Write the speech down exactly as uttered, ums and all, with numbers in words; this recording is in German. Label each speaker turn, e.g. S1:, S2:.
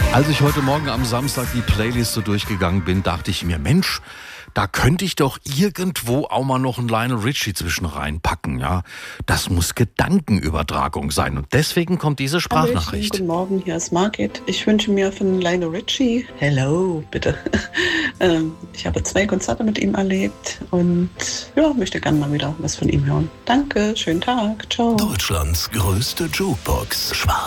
S1: Als ich heute Morgen am Samstag die Playlist so durchgegangen bin, dachte ich mir, Mensch, da könnte ich doch irgendwo auch mal noch einen Lionel Richie zwischen reinpacken, ja. Das muss Gedankenübertragung sein und deswegen kommt diese Sprachnachricht.
S2: Hallöchen, guten Morgen, hier ist Margit. Ich wünsche mir von Lionel Richie, hello, bitte. ähm, ich habe zwei Konzerte mit ihm erlebt und ja, möchte gerne mal wieder was von ihm hören. Danke, schönen Tag, ciao.
S3: Deutschlands größte Jukebox, Schwarz.